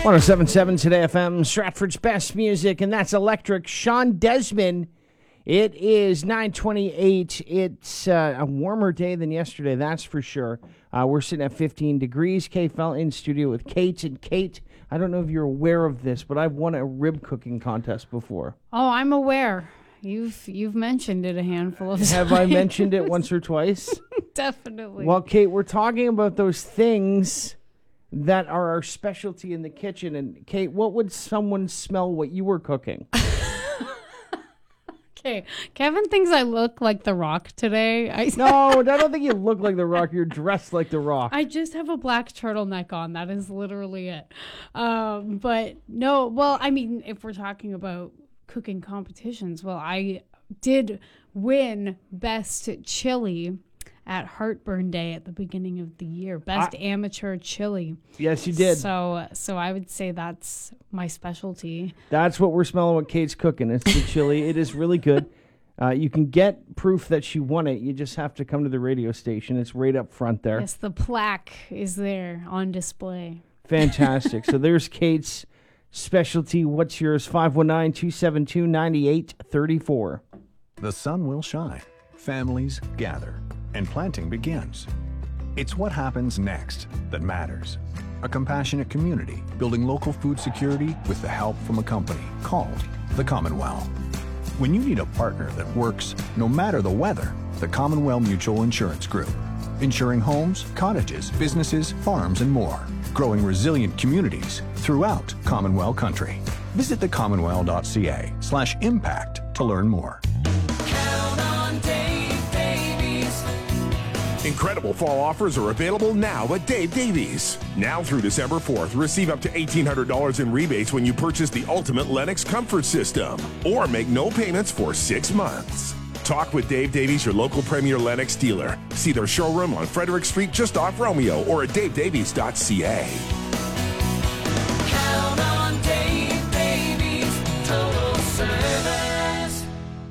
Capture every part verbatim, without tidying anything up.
one oh seven point seven Today F M, Stratford's best music, and that's Electric. Sean Desmond. It is nine twenty-eight. It's uh, a warmer day than yesterday, that's for sure. Uh, we're sitting at fifteen degrees. Kate fell in studio with Kate. And Kate, I don't know if you're aware of this, but I've won a rib cooking contest before. Oh, I'm aware. You've you've mentioned it a handful of times. Have I mentioned it once or twice? Definitely. Well, Kate, we're talking about those things that are our specialty in the kitchen. And Kate, what would someone smell what you were cooking? Okay, Kevin thinks I look like The Rock today. I, no, I don't think you look like The Rock. You're dressed like The Rock. I just have a black turtleneck on. That is literally it. Um, but no, well, I mean, if we're talking about cooking competitions, well, I did win Best Chili at Heartburn Day at the beginning of the year. Best I, amateur chili. Yes, you did. So so I would say that's my specialty. That's what we're smelling what Kate's cooking. It's the chili. It is really good. Uh, you can get proof that she won it. You just have to come to the radio station. It's right up front there. Yes, the plaque is there on display. Fantastic. So there's Kate's specialty. What's yours? five one nine, two seven two, nine eight three four. The sun will shine. Families gather. And planting begins. It's what happens next that matters. A compassionate community building local food security with the help from a company called the Commonwealth. When you need a partner that works no matter the weather, the Commonwealth Mutual Insurance Group. Insuring homes, cottages, businesses, farms, and more. Growing resilient communities throughout Commonwealth country. Visit the commonwealth dot c a slash impact to learn more. Incredible fall offers are available now at Dave Davies. Now through December fourth, receive up to eighteen hundred dollars in rebates when you purchase the Ultimate Lennox Comfort System or make no payments for six months. Talk with Dave Davies, your local Premier Lennox dealer. See their showroom on Frederick Street just off Romeo or at dave davies dot c a. Count on Dave Davies Total Service.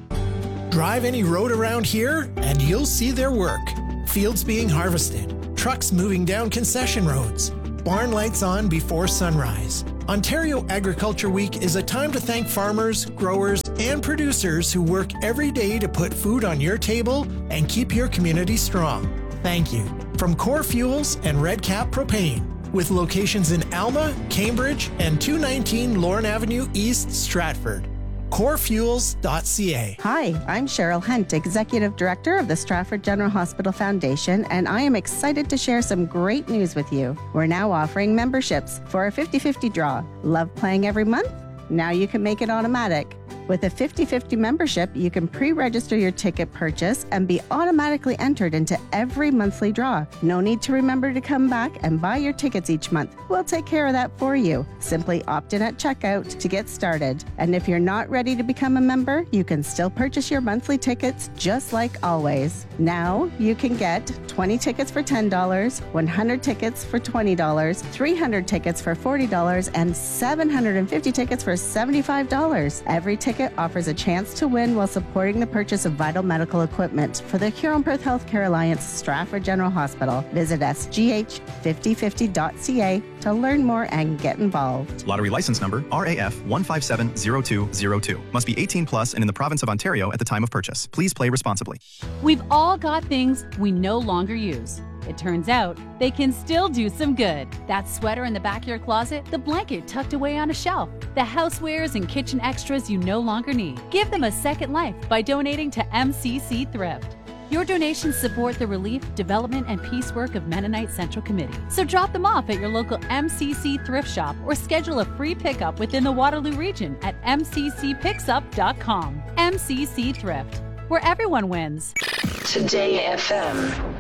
Drive any road around here and you'll see their work. Fields being harvested, trucks moving down concession roads, barn lights on before sunrise. Ontario Agriculture Week is a time to thank farmers, growers, and producers who work every day to put food on your table and keep your community strong. Thank you. From Core Fuels and Red Cap Propane, with locations in Alma, Cambridge, and two nineteen Lorne Avenue East, Stratford. core fuels dot c a. Hi, I'm Cheryl Hunt, Executive Director of the Stratford General Hospital Foundation, and I am excited to share some great news with you. We're now offering memberships for a fifty-fifty draw. Love playing every month? Now you can make it automatic. With a fifty-fifty membership, you can pre-register your ticket purchase and be automatically entered into every monthly draw. No need to remember to come back and buy your tickets each month. We'll take care of that for you. Simply opt in at checkout to get started. And if you're not ready to become a member, you can still purchase your monthly tickets just like always. Now you can get twenty tickets for ten dollars, one hundred tickets for twenty dollars, three hundred tickets for forty dollars, and seven hundred fifty tickets for seventy-five dollars. Every ticket offers a chance to win while supporting the purchase of vital medical equipment for the Huron-Perth Healthcare Alliance Stratford General Hospital. Visit s g h fifty fifty dot c a to learn more and get involved. Lottery license number R A F one five seven zero two zero two. Must be eighteen plus and in the province of Ontario at the time of purchase. Please play responsibly. We've all got things we no longer use. It turns out they can still do some good. That sweater in the back of your closet, the blanket tucked away on a shelf, the housewares and kitchen extras you no longer need. Give them a second life by donating to M C C Thrift. Your donations support the relief, development, and peace work of Mennonite Central Committee. So drop them off at your local M C C thrift shop or schedule a free pickup within the Waterloo region at m c c picks up dot com. M C C Thrift, where everyone wins. Today F M.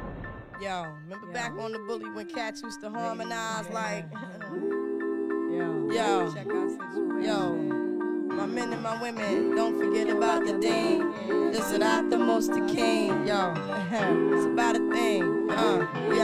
Yo, remember back on the bully when cats used to harmonize like, yo, yo, yo, my men and my women, don't forget about the ding. This is not the most the king, yo, it's about a thing, uh, yeah.